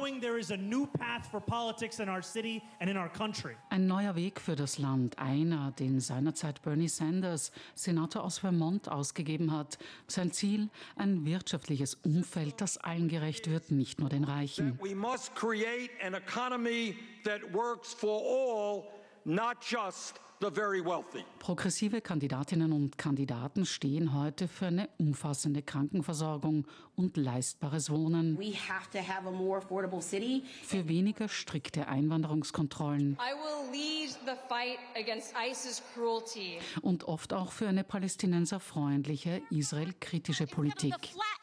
showing there is a new path for politics in our city and in our country. Ein neuer Weg für das Land, einer, den seinerzeit Bernie Sanders, Senator aus Vermont, ausgegeben hat. Sein Ziel, ein wirtschaftliches Umfeld, das allen gerecht wird, nicht nur den Reichen. We must create an economy that works for all, not just the very wealthy. Progressive Kandidatinnen und Kandidaten stehen heute für eine umfassende Krankenversorgung und leistbares Wohnen. We have to have a more affordable city. Für weniger strikte Einwanderungskontrollen. I will lead the fight against ISIS cruelty. Und oft auch für eine palästinenserfreundliche, israelkritische Politik.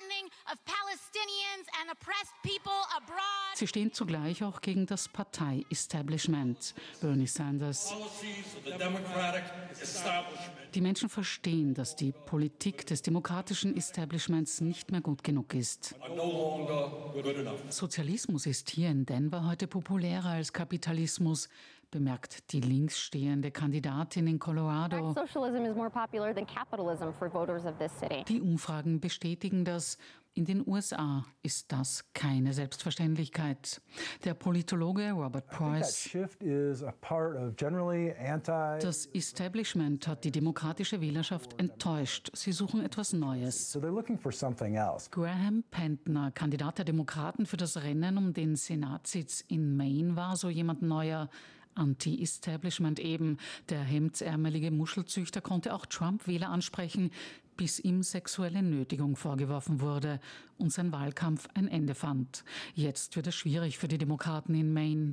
Sie stehen zugleich auch gegen das Partei-Establishment. Bernie Sanders. Die Menschen verstehen, dass die Politik des demokratischen Establishments nicht mehr gut genug ist. Sozialismus ist hier in Denver heute populärer als Kapitalismus, bemerkt die linksstehende Kandidatin in Colorado. Die Umfragen bestätigen das. In den USA ist das keine Selbstverständlichkeit. Der Politologe Robert Preuss. Das Establishment hat die demokratische Wählerschaft enttäuscht. Sie suchen etwas Neues. Graham Pentner, Kandidat der Demokraten für das Rennen um den Senatssitz in Maine, war so jemand neuer. Anti-Establishment eben. Der hemdsärmelige Muschelzüchter konnte auch Trump-Wähler ansprechen, bis ihm sexuelle Nötigung vorgeworfen wurde und sein Wahlkampf ein Ende fand. Jetzt wird es schwierig für die Demokraten in Maine.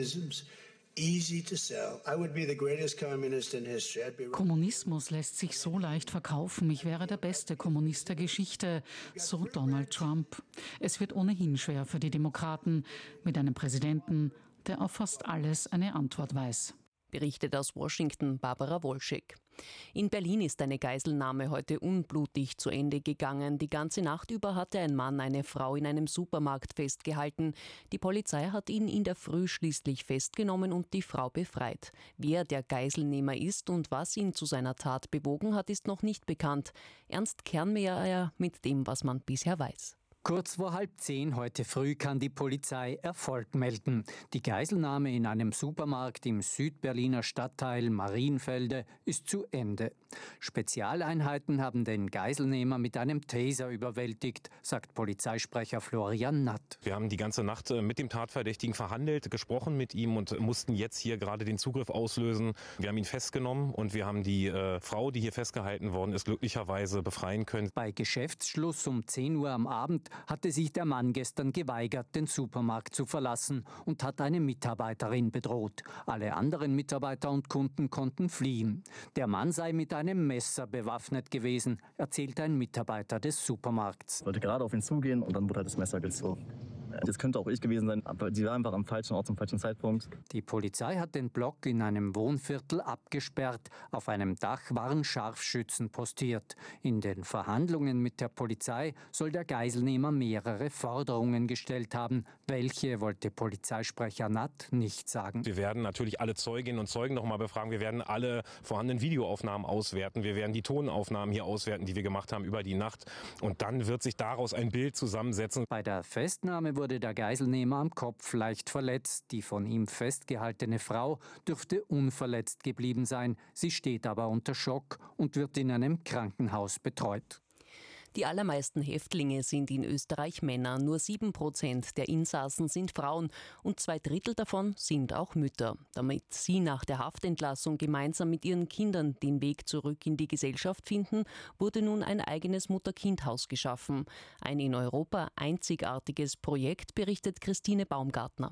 Kommunismus lässt sich so leicht verkaufen. Ich wäre der beste Kommunist der Geschichte, so Donald Trump. Es wird ohnehin schwer für die Demokraten mit einem Präsidenten, der auf fast alles eine Antwort weiß. Berichtet aus Washington Barbara Wolschek. In Berlin ist eine Geiselnahme heute unblutig zu Ende gegangen. Die ganze Nacht über hatte ein Mann eine Frau in einem Supermarkt festgehalten. Die Polizei hat ihn in der Früh schließlich festgenommen und die Frau befreit. Wer der Geiselnehmer ist und was ihn zu seiner Tat bewogen hat, ist noch nicht bekannt. Ernst Kernmeyer mit dem, was man bisher weiß. Kurz vor 9:30 heute früh kann die Polizei Erfolg melden. Die Geiselnahme in einem Supermarkt im Südberliner Stadtteil Marienfelde ist zu Ende. Spezialeinheiten haben den Geiselnehmer mit einem Taser überwältigt, sagt Polizeisprecher Florian Natt. Wir haben die ganze Nacht mit dem Tatverdächtigen verhandelt, gesprochen mit ihm und mussten jetzt hier gerade den Zugriff auslösen. Wir haben ihn festgenommen und wir haben die Frau, die hier festgehalten worden ist, glücklicherweise befreien können. Bei Geschäftsschluss um 10 Uhr am Abend hatte sich der Mann gestern geweigert, den Supermarkt zu verlassen und hat eine Mitarbeiterin bedroht. Alle anderen Mitarbeiter und Kunden konnten fliehen. Der Mann sei mit einem Messer bewaffnet gewesen, erzählt ein Mitarbeiter des Supermarkts. Ich wollte gerade auf ihn zugehen und dann wurde halt das Messer gezogen. Das könnte auch ich gewesen sein, aber sie war einfach am falschen Ort zum falschen Zeitpunkt. Die Polizei hat den Block in einem Wohnviertel abgesperrt. Auf einem Dach waren Scharfschützen postiert. In den Verhandlungen mit der Polizei soll der Geiselnehmer mehrere Forderungen gestellt haben. Welche wollte Polizeisprecher Natt nicht sagen. Wir werden natürlich alle Zeuginnen und Zeugen noch mal befragen. Wir werden alle vorhandenen Videoaufnahmen auswerten. Wir werden die Tonaufnahmen hier auswerten, die wir gemacht haben über die Nacht. Und dann wird sich daraus ein Bild zusammensetzen. Bei der Festnahme wurde der Geiselnehmer am Kopf leicht verletzt. Die von ihm festgehaltene Frau dürfte unverletzt geblieben sein. Sie steht aber unter Schock und wird in einem Krankenhaus betreut. Die allermeisten Häftlinge sind in Österreich Männer. Nur 7% der Insassen sind Frauen und 2/3 davon sind auch Mütter. Damit sie nach der Haftentlassung gemeinsam mit ihren Kindern den Weg zurück in die Gesellschaft finden, wurde nun ein eigenes Mutter-Kind-Haus geschaffen. Ein in Europa einzigartiges Projekt, berichtet Christine Baumgartner.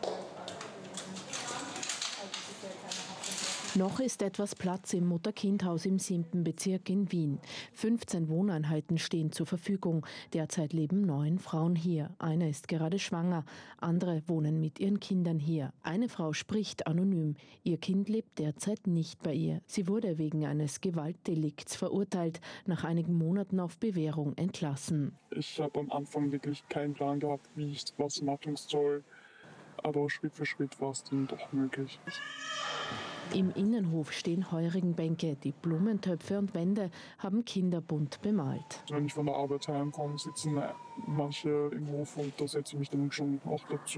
Noch ist etwas Platz im Mutter-Kind-Haus im 7. Bezirk in Wien. 15 Wohneinheiten stehen zur Verfügung. Derzeit leben 9 Frauen hier. Eine ist gerade schwanger. Andere wohnen mit ihren Kindern hier. Eine Frau spricht anonym. Ihr Kind lebt derzeit nicht bei ihr. Sie wurde wegen eines Gewaltdelikts verurteilt, nach einigen Monaten auf Bewährung entlassen. Ich habe am Anfang wirklich keinen Plan gehabt, wie ich was machen soll. Aber Schritt für Schritt war es dann doch möglich. Im Innenhof stehen Heurigenbänke, die Blumentöpfe und Wände haben Kinder bunt bemalt. Wenn ich von der Arbeit heimkomme, sitzen manche im Hof und da setze ich mich dann schon auch dazu.